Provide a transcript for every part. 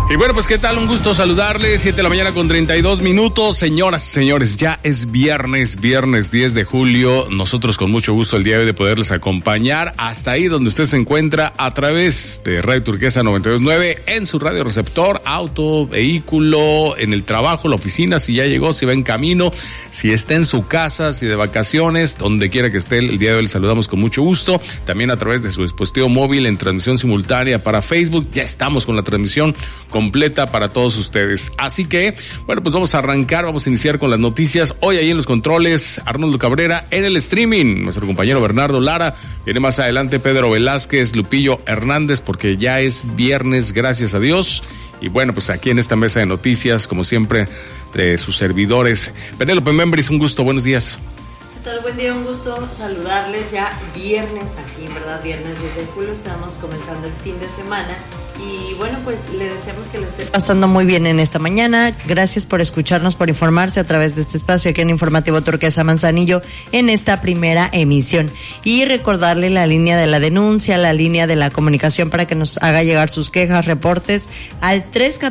Y bueno, pues qué tal, un gusto saludarles, 7 de la mañana con 32 minutos, señoras y señores, ya es viernes 10 de julio, nosotros con mucho gusto el día de hoy de poderles acompañar hasta ahí donde usted se encuentra a través de Radio Turquesa 92.9 en su radio receptor, auto, vehículo, en el trabajo, la oficina, si ya llegó, si va en camino, si está en su casa, si de vacaciones, donde quiera que esté, el día de hoy le saludamos con mucho gusto, también a través de su dispositivo móvil en transmisión simultánea para Facebook, ya estamos con la transmisión completa para todos ustedes. Así que, bueno, pues vamos a arrancar, vamos a iniciar con las noticias. Hoy ahí en los controles, Arnoldo Cabrera, en el streaming, nuestro compañero Bernardo Lara, viene más adelante Pedro Velázquez, Lupillo Hernández, porque ya es viernes, gracias a Dios. Y bueno, pues aquí en esta mesa de noticias, como siempre, de sus servidores. Penélope Membris, un gusto, buenos días. ¿Qué tal? Buen día, un gusto saludarles. Ya viernes aquí, ¿verdad? Viernes 10 de julio, estamos comenzando el fin de semana. Y bueno, pues le deseamos que lo esté pasando muy bien en esta mañana. Gracias por escucharnos, por informarse a través de este espacio aquí en Informativo Turquesa Manzanillo en esta primera emisión. Y recordarle la línea de la denuncia, la línea de la comunicación para que nos haga llegar sus quejas, reportes al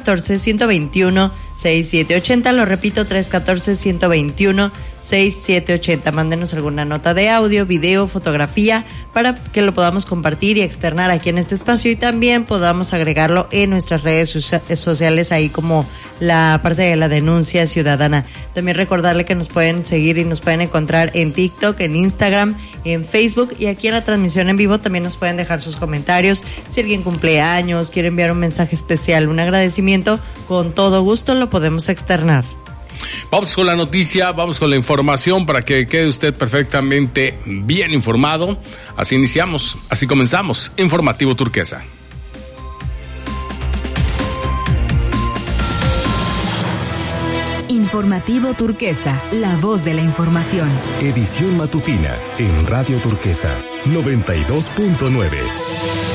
314-121-6780. Lo repito, 314-121-6780. Mándenos alguna nota de audio, video, fotografía para que lo podamos compartir y externar aquí en este espacio y también podamos agregarlo en nuestras redes sociales, ahí como la parte de la denuncia ciudadana. También recordarle que nos pueden seguir y nos pueden encontrar en TikTok, en Instagram, en Facebook, y aquí en la transmisión en vivo también nos pueden dejar sus comentarios. Si alguien cumple años, quiere enviar un mensaje especial, un agradecimiento, con todo gusto lo podemos externar. Vamos con la noticia, vamos con la información para que quede usted perfectamente bien informado. Así iniciamos, así comenzamos. Informativo Turquesa. Informativo Turquesa, la voz de la información. Edición matutina en Radio Turquesa 92.9.